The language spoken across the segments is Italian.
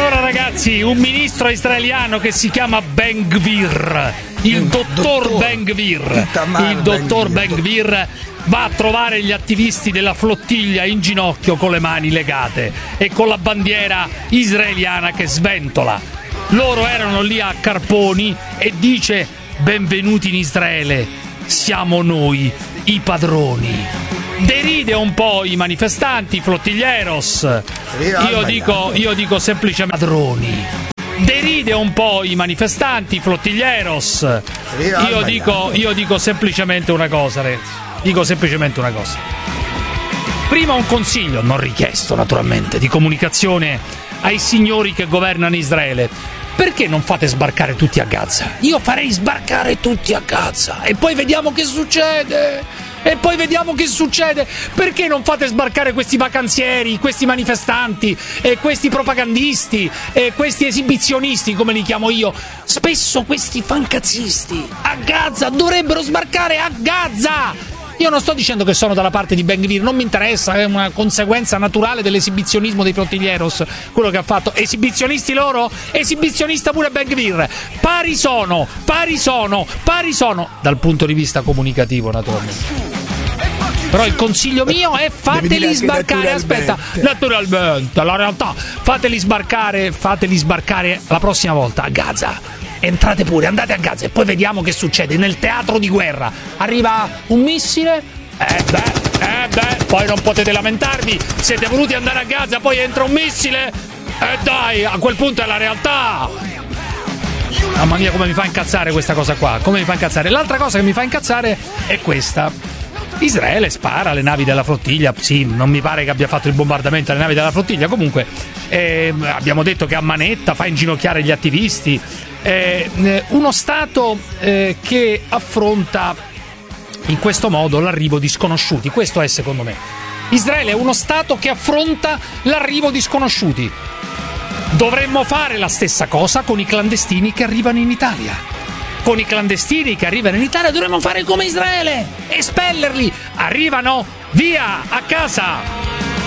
Allora ragazzi, un ministro israeliano che si chiama Ben Gvir, il dottor Ben Gvir va a trovare gli attivisti della flottiglia in ginocchio con le mani legate e con la bandiera israeliana che sventola. Loro erano lì a carponi e dice: benvenuti in Israele, siamo noi i padroni. Deride un po' i manifestanti, flottiglieros. Io dico semplicemente padroni. Deride un po' i manifestanti, flottiglieros. Io dico semplicemente una cosa, ragazzi. Dico semplicemente una cosa. Prima un consiglio, non richiesto naturalmente, di comunicazione ai signori che governano Israele. Perché non fate sbarcare tutti a Gaza? Io farei sbarcare tutti a Gaza e poi vediamo che succede. Perché non fate sbarcare questi vacanzieri, questi manifestanti, e questi propagandisti, e questi esibizionisti, come li chiamo io? Spesso questi fancazzisti a Gaza dovrebbero sbarcare a Gaza. Io non sto dicendo che sono dalla parte di Ben Gvir, non mi interessa, è una conseguenza naturale dell'esibizionismo dei flottiglieros, quello che ha fatto. Esibizionisti loro? Esibizionista pure Ben Gvir. Pari sono, dal punto di vista comunicativo naturalmente. Però il consiglio mio è fateli sbarcare, naturalmente, la realtà, fateli sbarcare la prossima volta a Gaza. Entrate pure, andate a Gaza e poi vediamo che succede nel teatro di guerra. Arriva un missile, poi non potete lamentarvi, siete voluti andare a Gaza, poi entra un missile, dai, a quel punto è la realtà. Mamma mia, come mi fa incazzare questa cosa qua, come mi fa incazzare. L'altra cosa che mi fa incazzare è questa: Israele spara alle navi della flottiglia. Sì, non mi pare che abbia fatto il bombardamento alle navi della flottiglia. Comunque abbiamo detto che a manetta fa inginocchiare gli attivisti. Uno Stato che affronta in questo modo l'arrivo di sconosciuti. Questo è, secondo me, Israele è uno Stato che affronta l'arrivo di sconosciuti. Dovremmo fare la stessa cosa con i clandestini che arrivano in Italia. Con i clandestini che arrivano in Italia dovremmo fare come Israele, espellerli. Arrivano, via, a casa.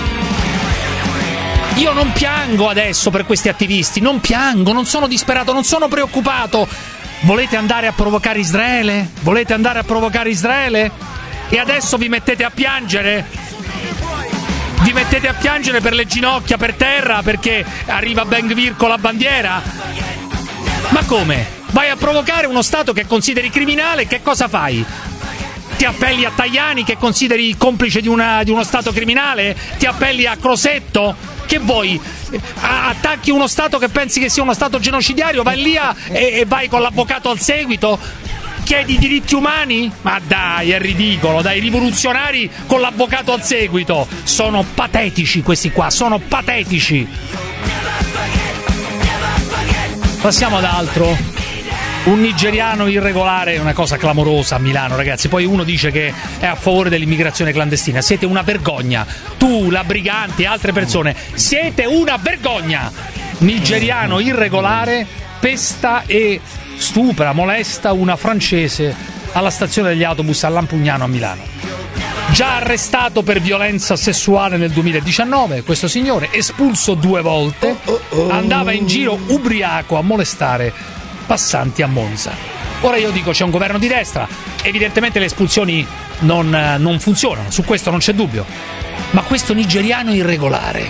Io non piango adesso per questi attivisti, non piango, non sono disperato, non sono preoccupato. Volete andare a provocare Israele? Volete andare a provocare Israele? E adesso vi mettete a piangere? Vi mettete a piangere per le ginocchia, per terra, perché arriva Ben Gvir con la bandiera? Ma come? Vai a provocare uno Stato che consideri criminale, che cosa fai? Ti appelli a Tajani, che consideri complice di uno Stato criminale? Ti appelli a Crosetto? Che vuoi? Attacchi uno Stato che pensi che sia uno Stato genocidario? Vai lì e vai con l'avvocato al seguito? Chiedi diritti umani? Ma dai, è ridicolo, dai, rivoluzionari con l'avvocato al seguito. Sono patetici questi qua, sono patetici. Passiamo ad altro. Un nigeriano irregolare è una cosa clamorosa a Milano, ragazzi. Poi uno dice che è a favore dell'immigrazione clandestina. Siete una vergogna. Tu, la Briganti e altre persone, siete una vergogna. Nigeriano irregolare pesta e stupra, molesta una francese alla stazione degli autobus a Lampugnano a Milano. Già arrestato per violenza sessuale nel 2019, questo signore, espulso 2 volte, andava in giro ubriaco a molestare passanti a Monza. Ora io dico, c'è un governo di destra, evidentemente le espulsioni non funzionano, su questo non c'è dubbio. Ma questo nigeriano irregolare,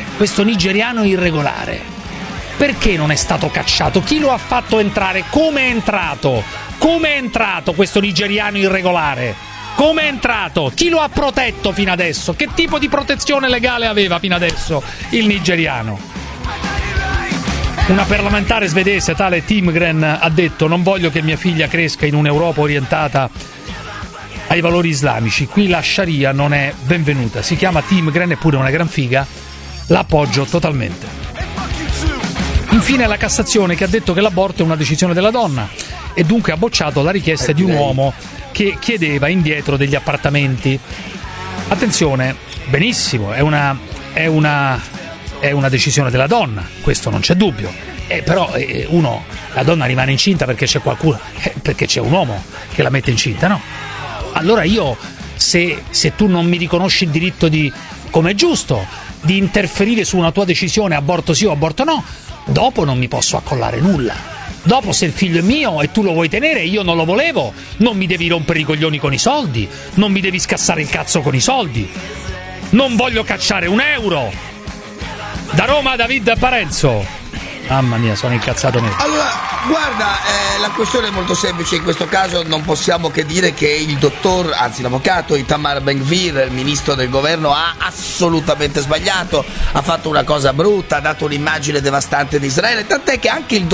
perché non è stato cacciato? Chi lo ha fatto entrare? Come è entrato? Come è entrato questo nigeriano irregolare? Come è entrato? Chi lo ha protetto fino adesso? Che tipo di protezione legale aveva fino adesso il nigeriano? Una parlamentare svedese, tale Timgren, ha detto: non voglio che mia figlia cresca in un'Europa orientata ai valori islamici. Qui la Sharia non è benvenuta. Si chiama Timgren, è pure una gran figa. L'appoggio totalmente. Infine la Cassazione, che ha detto che l'aborto è una decisione della donna e dunque ha bocciato la richiesta di un uomo che chiedeva indietro degli appartamenti. Attenzione, benissimo, è una decisione della donna, questo non c'è dubbio. Però la donna rimane incinta perché c'è qualcuno, perché c'è un uomo che la mette incinta, no? Allora io, se tu non mi riconosci il diritto di, come è giusto, di interferire su una tua decisione, aborto sì o aborto no, dopo non mi posso accollare nulla. Dopo, se il figlio è mio e tu lo vuoi tenere e io non lo volevo, non mi devi rompere i coglioni con i soldi, non mi devi scassare il cazzo con i soldi. Non voglio cacciare un euro. Da Roma, David Parenzo. Mamma mia, sono incazzato nero. Allora, guarda, la questione è molto semplice. In questo caso non possiamo che dire che il dottor, anzi l'avvocato Itamar Ben-Gvir, il ministro del governo, ha assolutamente sbagliato. Ha fatto una cosa brutta, ha dato un'immagine devastante di Israele, tant'è che anche il